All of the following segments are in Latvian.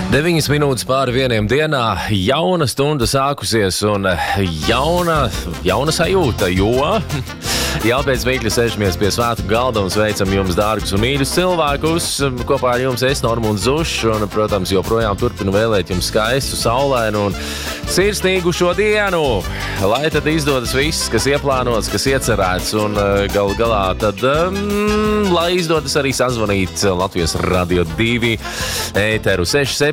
9 minūtes pāri 1 dienā, jauna stunda sākusies un jauna sajūta, jo jau pēc mirkļa sēžamies pie svētku galda un sveicam jums dārgus un mīļus cilvēkus. Kopā ar jums es, Normu un Zušs, un, protams, joprojām turpinu vēlēt jums skaistu, saulainu un sirsnīgu šo dienu. Lai tad izdodas viss, kas ieplānots, kas iecerēts, un galu galā tad, lai izdodas arī sazvanīt Latvijas Radio 2 ēteru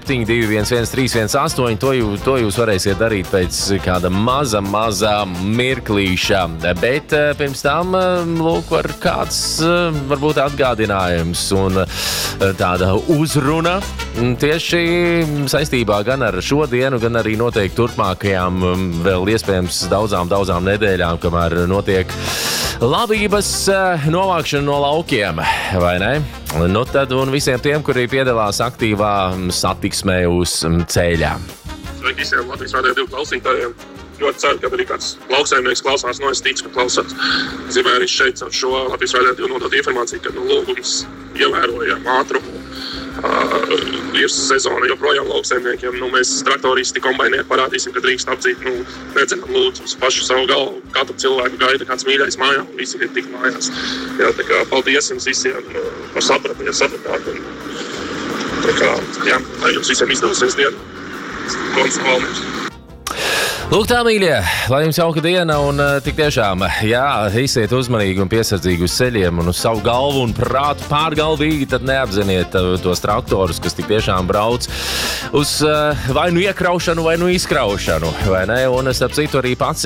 67211318. To jūs varēsiet darīt pēc kāda maza mirklīša. Bet pirms tam, lūk, var kāds varbūt atgādinājums un tāda uzruna tieši saistībā gan ar šo dienu, gan arī noteikti turpmākajām vēl iespējams daudzām nedēļām, kamēr notiek labības novākšana no laukiem, vai ne? Nu tad un visiem tiem, kuri piedalās aktīvā satiksmē uz ceļā. Sveiki visiem Latvijas Radio 2 klausītājiem. Ļoti ceru, ka arī kāds lauksaimnieks klausās, es ticu, ka klausās. Es gribēju arī šeit ar šo Latvijas Radio 2 nodot informāciju, ka lūgums ievērojam ātrumu. Ir sezona joprojām lauksaimniekiem. Mēs traktoristi, kombainieri parādīsim, ka drīkst apdzīt. Nedzenam lūdzu uz pašu savu galvu. Katru cilvēku gaida kāds mīļais mājā, un visi ir tik mājās. Jā, tā kā paldies jums visiem par sapratni, ja sapratāt. Tā kā, jā, lai jums visiem izdosies dienu. Konsekvalnieks. Lūk tā, mīļie, lai jums jauka diena un tik tiešām, jā, esiet uzmanīgi un piesardzīgi uz ceļiem un uz savu galvu un prātu pārgalvīgi, tad neapziniet tos traktorus, kas tik tiešām brauc uz vai nu iekraušanu, vai nu izkraušanu, vai ne? Un es ap citu arī pats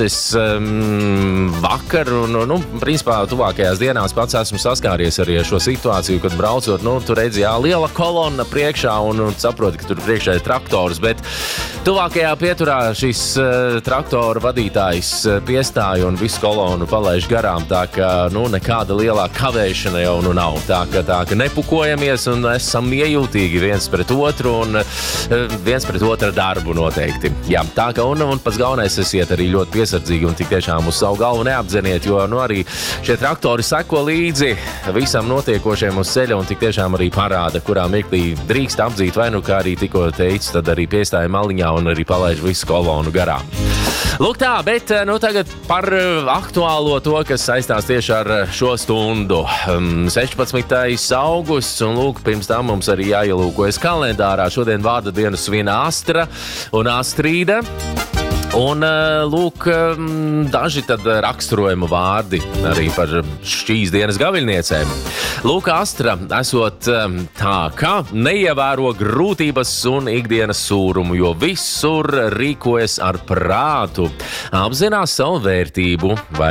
vakar un, principā, tuvākajās dienās pats esmu saskāries arī ar šo situāciju, kad braucot, tu redzi, jā, liela kolonna priekšā un saproti, ka tur priekšā ir traktors, bet tuvākajā pieturā šis traktora vadītājs piestāja un visu kolonu palaiž garām, tā ka, nekāda lielā kavēšana jau nav. Tā ka nepukojamies un esam iejūtīgi viens pret otru un viens pret otru darbu noteikti. Jā, tā ka un pats galvenais esiet arī ļoti piesardzīgi un tik tiešām uz savu galvu neapdzeniet, jo, arī šie traktori seko līdzi visam notiekošiem uz ceļa un tik tiešām arī parāda, kurā mirklī drīkst apdzīt vai kā arī tikko teicu, tad arī piestāja maliņā un arī palaiž visu kolonu garām. Lūk tā, bet tagad par aktuālo to, kas saistās tieši ar šo stundu. 16. augusts, un lūk, pirms tam mums arī jāielūkojas kalendārā. Šodien vārda dienu svin Astra un Astrīda. Un, lūk, daži tad raksturojuma vārdi arī par šīs dienas gaviļniecēm. Lūk, Astra, esot tā, ka neievēro grūtības un ikdienas sūrumu, jo visur rīkojas ar prātu, apzinās savu vērtību, vai